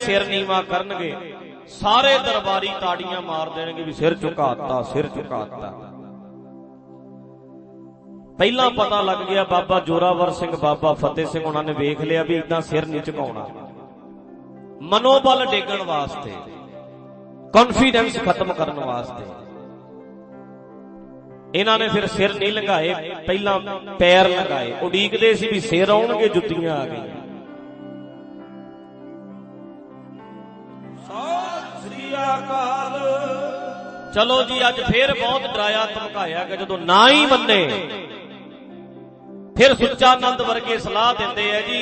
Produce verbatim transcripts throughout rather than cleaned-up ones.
सिर नीवा करनगे, सारे दरबारी ताड़ियां मार देणगे भी सिर झुकाता सिर झुकाता। पहला पता लग गया बाबा जोरावर सिंह बाबा फतेह सिंह उन्होंने वेख लिया भी इदां सिर नहीं झुकाउणा। मनोबल डेगण वास्ते, कॉन्फिडेंस खत्म करने वास्ते इन्हां ने फिर सिर नहीं लंघाए, पहला पैर लंघाए। उडीकदे सी भी सिर आउणगे, जुत्तियां आ गई। चलो जी अज फिर बहुत डराया धमकाया कि जदों ना ही मन्ने फिर सुच्चानंद वर्गे सलाह देंदे है जी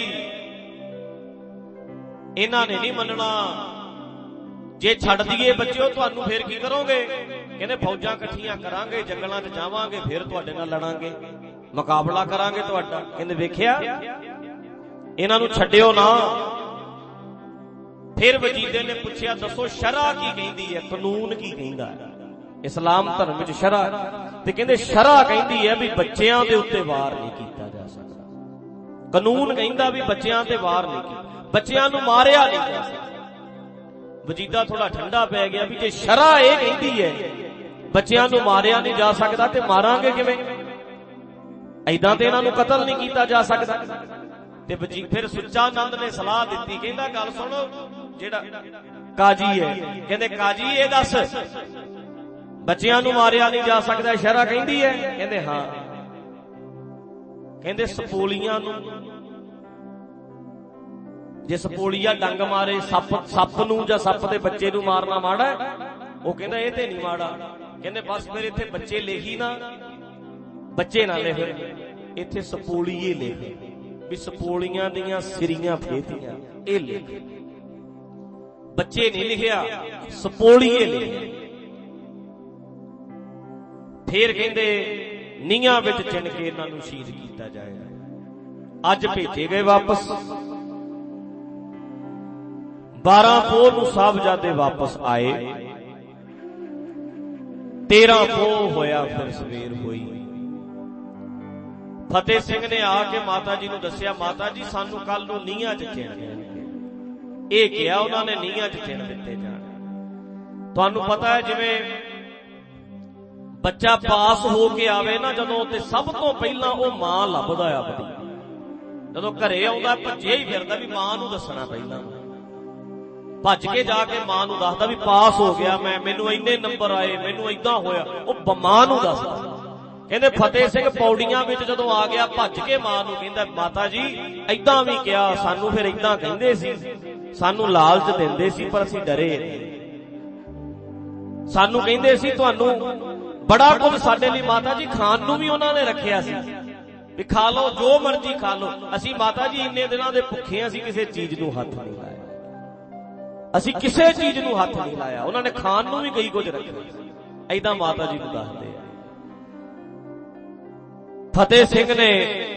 इन्हां ने नहीं मनना, जे छड़ दईए बच्चों तुहानू फिर की करोगे? कहंदे फौजां इकट्ठियां करांगे, जंगलां च जावांगे, फिर तुहाडे नाल लड़ांगे, मुकाबला करांगे तुहाडा। कहंदे वेखिया इन्हां नू छड्डिओ ना। फिर वजीदे ने पूछया दसो शरा की कहंदी है, कानून की कहंदा है? इस्लाम धर्म विच शरा ते कहंदे शरा कहंदी है भी बच्चियां दे उत्ते वार नहीं कीता जा सकदा। कानून कहंदा भी बच्चियां ते वार नहीं कीता, बच्चियां नू मारिया नहीं जा सकदा। वजीदा थोड़ा ठंडा पै गया भी जे शरा ये कहंदी है बच्चियां नू मारिया नहीं जा सकदा ते मारांगे किवें? ऐदां ते इन्हां नू कतल नहीं कीता जा सकदा। ते वजी फिर सुच्चानंद ने सलाह दित्ती, कहंदा गल सुनो जेड़ा काजी है, कहंदे काजी ये दस बच्चियां नू मारिया नहीं जा सकदा शरा कहंदी है? कहंदे हां। कहंदे सपोलियां नू जे सपोलिया डंग मारे सप सप नू जां सप दे बच्चे नू मारना माड़ा है? वो कहंदा ये ते नहीं माड़ा। कहंदे बस फिर इत्थे बच्चे लिखी ना, बच्चे ना लिख, इत्थे सपोलीए लिख भी सपोलियां दियां सिरियां फेतियां, ये लिख। बच्चे नहीं लिखिया, सपोलीए लिखे। फिर कहंदे नीहां विच चिन के इन्हां नू शहीद कीता जाएगा। अज भेजे गए वापस, बारह पोह नू साहबजादे वापस आए, तेरह पोह होया फिर सवेर हुई। फतेह सिंह ने आके माता जी नू दस्सिया, माता जी सानू कल नू नीहां च चिन गए। ये किया उन्होंने नीहां च चिन दिते जाण। तुहानू पता है जिवें बच्चा पास हो के आवे ना जदों, ते सब तो पहला वो मां लभदा है अपनी। जदों घरे आउंदा भज्जे ही फिरदा भी मां नू दसना, पहला भज के जाके मां नू दसदा भी पास हो गया मैं, मैनू इन्ने नंबर आए, मैनू इदां होया, वो मां नू दसदा। कहंदे फतेह सिंह पौड़ियां विच जदों आ गया भज के मां नू कहंदा माता जी इदां भी किया, सानू फिर इदां कहंदे सी, सानू लालच दिंदे सी पर असीं डरे नहीं, सानू कहंदे सी तुहानू बड़ा कुछ साडे लई माता जी खान नू भी उन्हां ने रखिया सी भी खा लो जो मर्जी खा लो। असीं माता जी इन्ने दिनां दे भुखे असीं किसी चीज नू हथ नहीं लाया, असीं किसी चीज नू हथ नहीं लाया। उन्हां ने खान नू भी कई कुछ रखिया। ऐदां माता जी नू दसदे आ। फतेह सिंह ने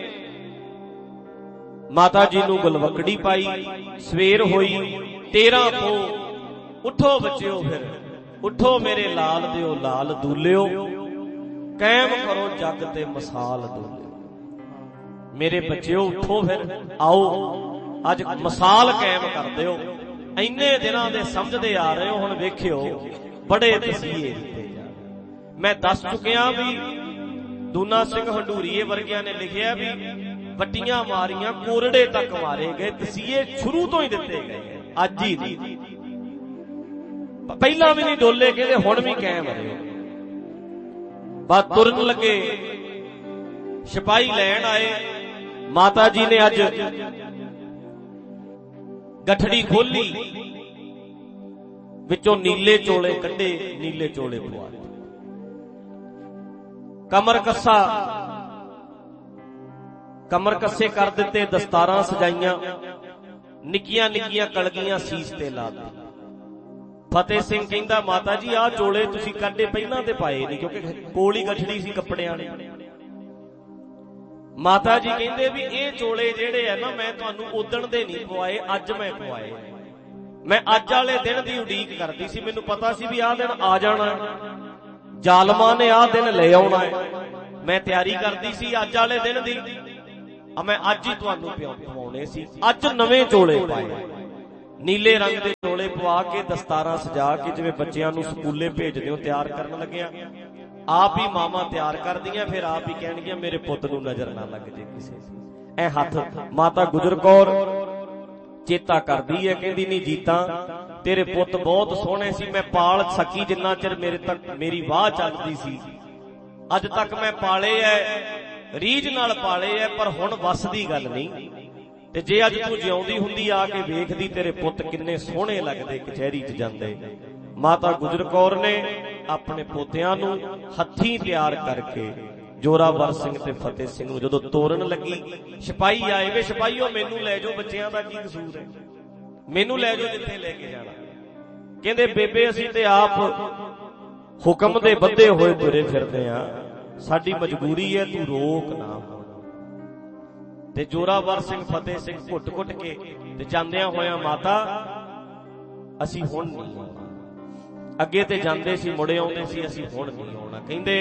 माता जी नू गलवकड़ी पाई, सवेर होई, तेरह पो उठो बच्चिओ, फिर उठो मेरे लाल दिओ लाल दूलिओ, कायम करो जग ते मसाल दूलिओ। मेरे बच्चिओ उठो फिर आओ अज मसाल कायम कर दिओ। इन्ने दिनां दे समझदे आ रहे हो, हुण वेखिओ बड़े तसीहे दिते जा। मैं दस चुकिया भी दूना सिंह हंडूरीए वर्गिया ने लिखिया भी वट्टियां मारियां कोरड़े तक मारे गए, तसीहे शुरू तो ही दिते गए, अज ही नहीं, पहला भी नहीं डोले, कहते हुण भी कायम रहे। बस तुरन लगे, सिपाही लैन आए, माता जी ने अज गठड़ी खोली, विचों नीले चोले कड्डे, नीले चोले पवा दिते, कमर कस्सा कमर कस्से कर दिते, दस्तारां सजाइयां, निक्कियां निक्कियां कलगियां सीस ते ला दी। फतेह सिंह कहंदा माता जी आ चोले तुसीं कड्डे पहलां ते पाए नहीं, क्योंकि कोल ही गठड़ी सी कपड़ियां ने। माता जी कहंदे भी ये चोले जेड़े है ना मैं तुहानू उदण दे नहीं पवाए, अज मैं पवाए। मैं अज वाले दिन दी उडीक करदी सी, मैनू पता सी भी आ दिन आ जाना, जालमा ने आ दिन ले आउणा है, मैं तैयारी करदी सी अज वाले दिन दी, मैं अज ही तुहानू पवाउणे सी। अज नवें चोले पाए, ਨੀਲੇ ਰੰਗ ਦੇ ਡੋਲੇ ਪਵਾ ਕੇ ਦਸਤਾਰਾਂ ਸਜਾ ਕੇ ਜਿਵੇਂ ਬੱਚਿਆਂ ਨੂੰ ਸਕੂਲੇ ਭੇਜਦੇ ਹੋ ਤਿਆਰ ਕਰਨ ਲੱਗਿਆ, ਆਪ ਹੀ ਮਾਵਾਂ ਤਿਆਰ ਕਰਦੀਆਂ, ਫਿਰ ਆਪ ਹੀ ਕਹਿਣਗੀਆਂ ਮੇਰੇ ਪੁੱਤ ਨੂੰ ਨਜ਼ਰ ਨਾ ਲੱਗ ਜੇ ਕਿਸੇ ਦੀ। ਐ ਹੱਥ ਮਾਤਾ ਗੁਜਰ ਕੌਰ ਚੇਤਾ ਕਰਦੀ ਹੈ, ਕਹਿੰਦੀ ਨਹੀਂ ਜੀਤਾ ਤੇਰੇ ਪੁੱਤ ਬਹੁਤ ਸੋਹਣੇ ਸੀ, ਮੈਂ ਪਾਲ ਸਕੀ ਜਿੰਨਾ ਚਿਰ ਮੇਰੇ ਤੱਕ ਮੇਰੀ ਵਾਹ ਚੱਲਦੀ ਸੀ, ਅੱਜ ਤੱਕ ਮੈਂ ਪਾਲੇ ਐ, ਰੀਝ ਨਾਲ ਪਾਲੇ ਐ, ਪਰ ਹੁਣ ਵੱਸ ਦੀ ਗੱਲ ਨਹੀਂ। ਤੇ ਜੇ ਅੱਜ ਤੂੰ ਜਿਉਂਦੀ ਹੁੰਦੀ ਆ ਕੇ ਵੇਖਦੀ ਤੇਰੇ ਪੁੱਤ ਕਿੰਨੇ ਸੋਹਣੇ ਲੱਗਦੇ ਕਚਹਿਰੀ 'ਚ ਜਾਂਦੇ। ਮਾਤਾ ਗੁਜਰ ਕੌਰ ਨੇ ਆਪਣੇ ਪੋਤਿਆਂ ਨੂੰ ਹੱਥੀਂ ਤਿਆਰ ਕਰਕੇ ਜੋਰਾਵਰ ਸਿੰਘ ਤੇ ਫਤਿਹ ਸਿੰਘ ਨੂੰ ਜਦੋਂ ਤੋਰਨ ਲੱਗੀ, ਸਿਪਾਹੀ ਆਏ ਵੇ ਸਿਪਾਹੀਓ ਮੈਨੂੰ ਲੈ ਜਾਓ, ਬੱਚਿਆਂ ਦਾ ਕੀ ਕਸੂਰ ਹੈ, ਮੈਨੂੰ ਲੈ ਜਾਓ ਜਿੱਥੇ ਲੈ ਕੇ ਜਾਣਾ। ਕਹਿੰਦੇ ਬੇਬੇ ਅਸੀਂ ਤੇ ਆਪ ਹੁਕਮ ਦੇ ਬੱਧੇ ਹੋਏ ਤੁਰੇ ਫਿਰਦੇ ਆ, ਸਾਡੀ ਮਜਬੂਰੀ ਹੈ, ਤੂੰ ਰੋਕ ਨਾ। ਤੇ ਜੋਰਾਵਰ ਸਿੰਘ ਫਤਿਹ ਸਿੰਘ ਘੁੱਟ ਘੁੱਟ ਕੇ ਤੇ ਜਾਂਦਿਆਂ ਹੋਇਆਂ ਮਾਤਾ ਅਸੀਂ ਹੁਣ ਨਹੀਂ ਆਉਣਾ, ਅੱਗੇ ਤੇ ਜਾਂਦੇ ਸੀ ਮੁੜੇ ਆਉਂਦੇ ਸੀ, ਅਸੀਂ ਹੁਣ ਨਹੀਂ ਆਉਣਾ। ਕਹਿੰਦੇ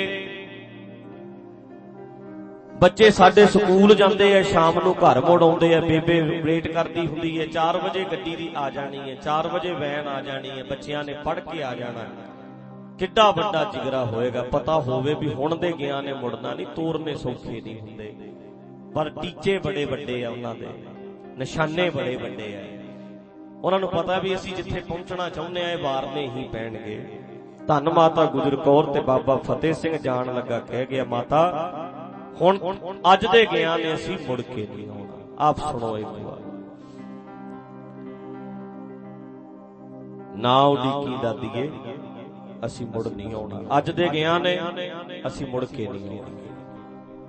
ਬੱਚੇ ਸਾਡੇ ਸਕੂਲ ਜਾਂਦੇ ਆ, ਸ਼ਾਮ ਨੂੰ ਘਰ ਮੁੜ ਆਉਂਦੇ ਆ, ਬੇਬੇ ਵੇਟ ਕਰਦੀ ਹੁੰਦੀ ਹੈ, ਚਾਰ ਵਜੇ ਗੱਡੀ ਦੀ ਆ ਜਾਣੀ ਹੈ, ਚਾਰ ਵਜੇ ਵੈਨ ਆ ਜਾਣੀ ਹੈ, ਬੱਚਿਆਂ ਨੇ ਪੜ੍ਹ ਕੇ ਆ ਜਾਣਾ। ਕਿੱਡਾ ਵੱਡਾ ਜਿਗਰਾ ਹੋਏਗਾ, ਪਤਾ ਹੋਵੇ ਵੀ ਹੁਣ ਦੇ ਗਿਆ ਨੇ ਮੁੜਨਾ ਨਹੀਂ, ਤੋਰਨੇ ਸੌਖੇ ਨਹੀਂ ਹੁੰਦੇ, ਪਰ ਟੀਚੇ ਬੜੇ ਵੱਡੇ ਆ ਉਹਨਾਂ ਦੇ, ਨਿਸ਼ਾਨੇ ਬੜੇ ਵੱਡੇ ਆ। ਉਹਨਾਂ ਨੂੰ ਪਤਾ ਵੀ ਅਸੀਂ ਜਿੱਥੇ ਪਹੁੰਚਣਾ ਚਾਹੁੰਦੇ ਆ ਇਹ ਵਾਰਨੇ ਹੀ ਪੈਣਗੇ। ਧੰਨ ਮਾਤਾ ਗੁਜਰ ਕੌਰ ਤੇ ਬਾਬਾ ਫਤਿਹ ਸਿੰਘ ਜਾਣ ਲੱਗਾ ਕਹਿ ਗਿਆ ਮਾਤਾ ਹੁਣ ਅੱਜ ਦੇ ਗਿਆ ਨੇ ਅਸੀਂ ਮੁੜ ਕੇ ਨਹੀਂ ਆਉਣਾ। ਆਪ ਸੁਣੋ ਇੱਕ ਵਾਰ, ਨਾ ਉਡੀਕੀ ਦਾਦੀਏ ਅਸੀਂ ਮੁੜ ਨਹੀਂ ਆਉਣਾ, ਅੱਜ ਦੇ ਗਿਆ ਨੇ ਅਸੀਂ ਮੁੜ ਕੇ ਨਹੀਂ ਆਉਣਾ।